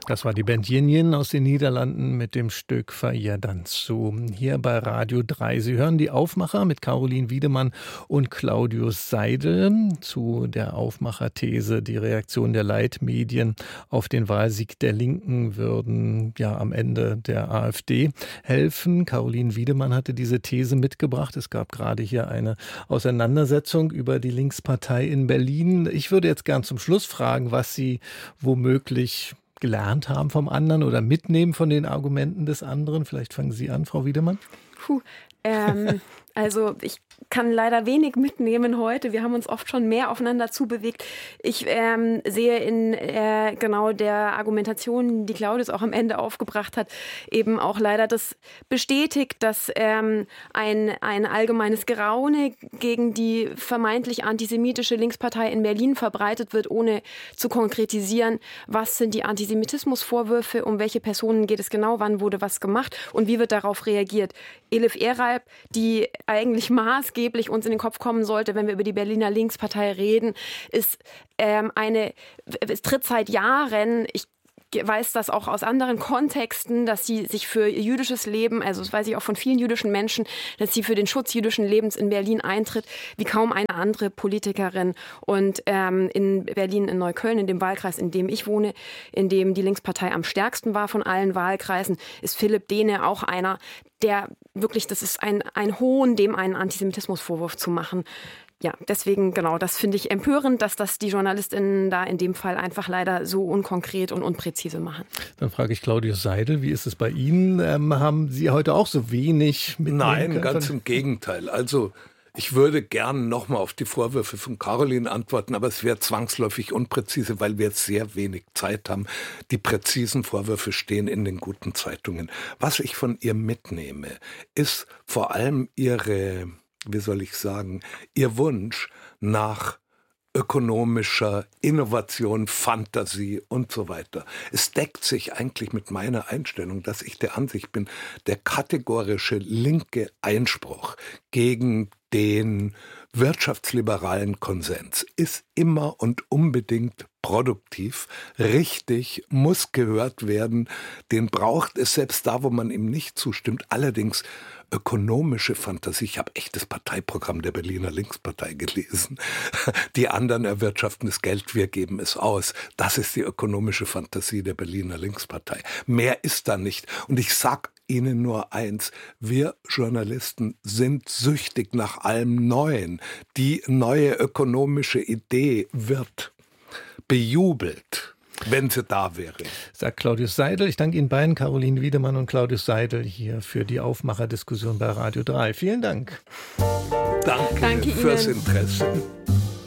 Das war die Band Yin Yin aus den Niederlanden mit dem Stück Fair Danzu. Hier bei Radio 3. Sie hören die Aufmacher mit Caroline Wiedemann und Claudius Seidel zu der Aufmacherthese. Die Reaktion der Leitmedien auf den Wahlsieg der Linken würden ja am Ende der AfD helfen. Caroline Wiedemann hatte diese These mitgebracht. Es gab gerade hier eine Auseinandersetzung über die Linkspartei in Berlin. Ich würde jetzt gern zum Schluss fragen, was Sie womöglich gelernt haben vom anderen oder mitnehmen von den Argumenten des anderen. Vielleicht fangen Sie an, Frau Wiedemann. Also ich kann leider wenig mitnehmen heute. Wir haben uns oft schon mehr aufeinander zubewegt. Ich sehe in genau der Argumentation, die Claudius auch am Ende aufgebracht hat, eben auch leider das bestätigt, dass ein allgemeines Geraune gegen die vermeintlich antisemitische Linkspartei in Berlin verbreitet wird, ohne zu konkretisieren, was sind die Antisemitismusvorwürfe, um welche Personen geht es genau, wann wurde was gemacht und wie wird darauf reagiert. Elif Eralp, die eigentlich maßgeblich uns in den Kopf kommen sollte, wenn wir über die Berliner Linkspartei reden, ist es tritt seit Jahren, ich weiß das auch aus anderen Kontexten, dass sie sich für jüdisches Leben, also das weiß ich auch von vielen jüdischen Menschen, dass sie für den Schutz jüdischen Lebens in Berlin eintritt, wie kaum eine andere Politikerin. Und in Berlin, in Neukölln, in dem Wahlkreis, in dem ich wohne, in dem die Linkspartei am stärksten war von allen Wahlkreisen, ist Philipp Dehne auch einer, der wirklich, das ist ein Hohn, dem einen Antisemitismusvorwurf zu machen. Ja, deswegen, genau, das finde ich empörend, dass das die JournalistInnen da in dem Fall einfach leider so unkonkret und unpräzise machen. Dann frage ich Claudius Seidel, wie ist es bei Ihnen? Haben Sie heute auch so wenig mitnehmen können? Nein, ganz im Gegenteil. Also ich würde gern nochmal auf die Vorwürfe von Caroline antworten, aber es wäre zwangsläufig unpräzise, weil wir jetzt sehr wenig Zeit haben. Die präzisen Vorwürfe stehen in den guten Zeitungen. Was ich von ihr mitnehme, ist vor allem ihre, wie soll ich sagen, ihr Wunsch nach ökonomischer Innovation, Fantasie und so weiter. Es deckt sich eigentlich mit meiner Einstellung, dass ich der Ansicht bin, der kategorische linke Einspruch gegen den wirtschaftsliberalen Konsens ist immer und unbedingt produktiv, richtig, muss gehört werden, den braucht es selbst da, wo man ihm nicht zustimmt. Allerdings ökonomische Fantasie. Ich habe echt das Parteiprogramm der Berliner Linkspartei gelesen. Die anderen erwirtschaften das Geld, wir geben es aus. Das ist die ökonomische Fantasie der Berliner Linkspartei. Mehr ist da nicht. Und ich sag Ihnen nur eins, wir Journalisten sind süchtig nach allem Neuen. Die neue ökonomische Idee wird bejubelt, wenn sie da wäre. Sagt Claudius Seidel. Ich danke Ihnen beiden, Caroline Wiedemann und Claudius Seidel, hier für die Aufmacherdiskussion bei Radio 3. Vielen Dank. Danke fürs Interesse.